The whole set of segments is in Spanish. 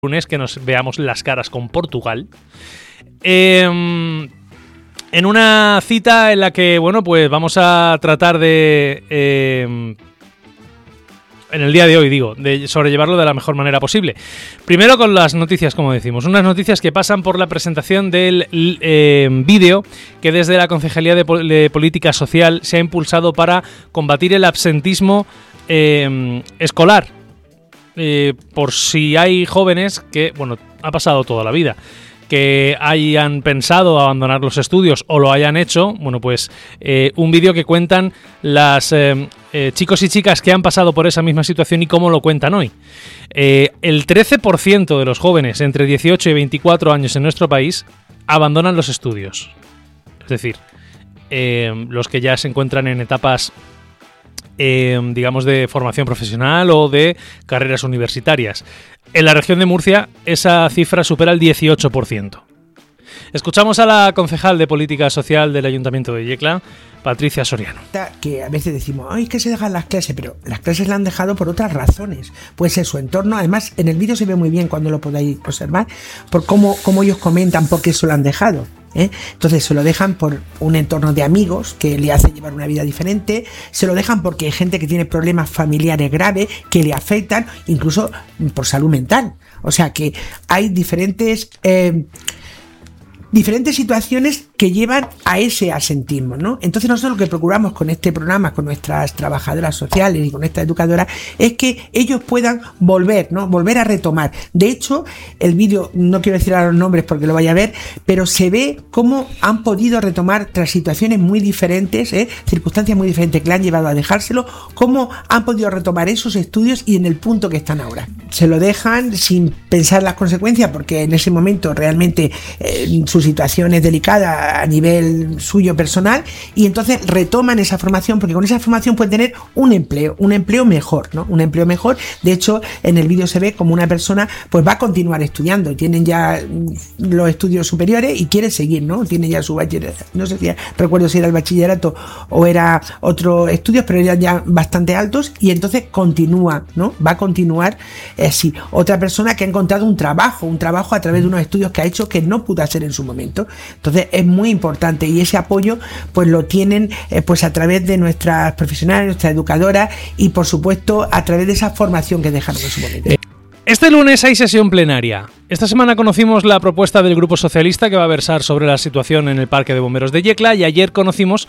lunes que nos veamos las caras con Portugal. En una cita en la que, bueno, pues vamos a tratar de... en el día de hoy, digo, de sobrellevarlo de la mejor manera posible. Primero con las noticias, como decimos. Unas noticias que pasan por la presentación del vídeo que desde la Concejalía de Política Social se ha impulsado para combatir el absentismo escolar. Por si hay jóvenes que, bueno, ha pasado toda la vida, que hayan pensado abandonar los estudios o lo hayan hecho, bueno, pues un vídeo que cuentan las chicos y chicas que han pasado por esa misma situación y cómo lo cuentan hoy. El 13% de los jóvenes entre 18 y 24 años en nuestro país abandonan los estudios. Es decir, los que ya se encuentran en etapas digamos de formación profesional o de carreras universitarias. En la región de Murcia esa cifra supera el 18%. Escuchamos a la concejal de Política Social del Ayuntamiento de Yecla, Patricia Soriano. Que a veces decimos, ay, que se dejan las clases, pero las clases las han dejado por otras razones. Puede ser su entorno, además en el vídeo se ve muy bien cuando lo podáis observar, por cómo ellos comentan por qué se lo han dejado. Entonces se lo dejan por un entorno de amigos que le hace llevar una vida diferente, se lo dejan porque hay gente que tiene problemas familiares graves que le afectan, incluso por salud mental. O sea que hay diferentes situaciones que llevan a ese asentismo, ¿no? Entonces nosotros lo que procuramos con este programa, con nuestras trabajadoras sociales y con esta educadora, es que ellos puedan volver, ¿no? Volver a retomar. De hecho, el vídeo, no quiero decir a los nombres porque lo vaya a ver, pero se ve cómo han podido retomar tras situaciones muy diferentes, circunstancias muy diferentes que le han llevado a dejárselo, cómo han podido retomar esos estudios y en el punto que están ahora. Se lo dejan sin pensar las consecuencias porque en ese momento realmente su situación es delicada a nivel suyo personal y entonces retoman esa formación porque con esa formación pueden tener un empleo mejor, ¿no? Un empleo mejor. De hecho, en el vídeo se ve como una persona pues va a continuar estudiando, tienen ya los estudios superiores y quiere seguir, ¿no? Tiene ya su bachillerato, no sé si recuerdo si era el bachillerato o era otro estudios, pero eran ya bastante altos y entonces continúa, ¿no? Va a continuar sí. Otra persona que ha encontrado un trabajo a través de unos estudios que ha hecho que no pudo hacer en su momento. Entonces es muy importante y ese apoyo pues lo tienen pues a través de nuestras profesionales, nuestras educadoras y por supuesto a través de esa formación que dejaron en su momento. Este lunes hay sesión plenaria. Esta semana conocimos la propuesta del Grupo Socialista que va a versar sobre la situación en el Parque de Bomberos de Yecla y ayer conocimos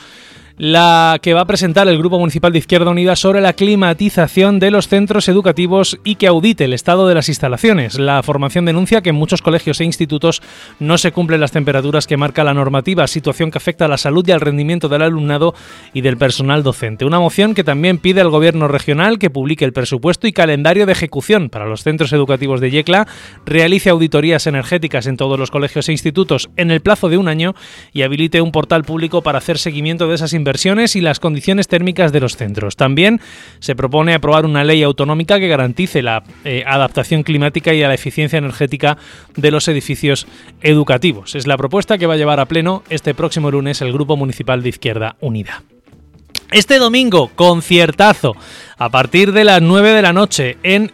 la que va a presentar el Grupo Municipal de Izquierda Unida sobre la climatización de los centros educativos y que audite el estado de las instalaciones. La formación denuncia que en muchos colegios e institutos no se cumplen las temperaturas que marca la normativa, situación que afecta a la salud y al rendimiento del alumnado y del personal docente. Una moción que también pide al Gobierno regional que publique el presupuesto y calendario de ejecución para los centros educativos de Yecla, realice auditorías energéticas en todos los colegios e institutos en el plazo de un año y habilite un portal público para hacer seguimiento de esas inversiones y las condiciones térmicas de los centros. También se propone aprobar una ley autonómica que garantice la adaptación climática y la eficiencia energética de los edificios educativos. Es la propuesta que va a llevar a pleno este próximo lunes el Grupo Municipal de Izquierda Unida. Este domingo, conciertazo a partir de las 9 de la noche en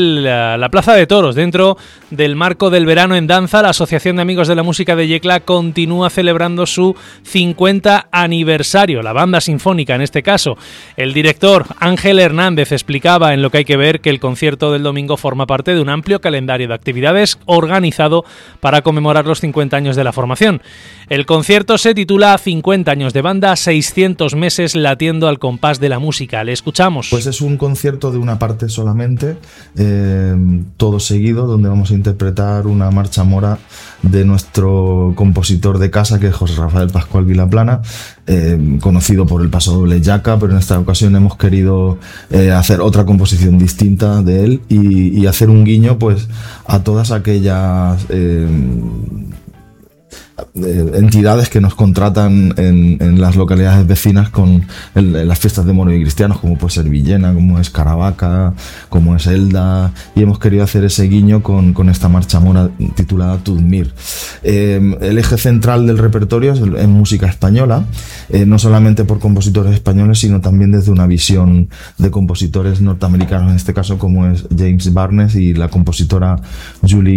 la Plaza de Toros, dentro del marco del verano en danza. La Asociación de Amigos de la Música de Yecla continúa celebrando su 50 aniversario, la banda sinfónica en este caso. El director Ángel Hernández explicaba en Lo que hay que ver que el concierto del domingo forma parte de un amplio calendario de actividades organizado para conmemorar los 50 años de la formación. El concierto se titula 50 años de banda, 600 meses latiendo al compás de la música. Le escuchamos. Pues es un concierto de una parte solamente, todo seguido, donde vamos a interpretar una marcha mora de nuestro compositor de casa, que es José Rafael Pascual Vilaplana, conocido por el paso doble Yaca, pero en esta ocasión hemos querido hacer otra composición distinta de él y hacer un guiño pues a todas aquellas entidades que nos contratan en las localidades vecinas con las fiestas de moros y cristianos, como puede ser Villena, como es Caravaca, como es Elda, y hemos querido hacer ese guiño con esta marcha mora titulada Tudmir. El eje central del repertorio es música española, no solamente por compositores españoles, sino también desde una visión de compositores norteamericanos, en este caso como es James Barnes y la compositora Julie